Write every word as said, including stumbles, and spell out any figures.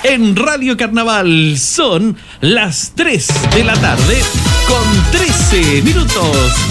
en Radio Carnaval. Son las tres de la tarde con trece minutos.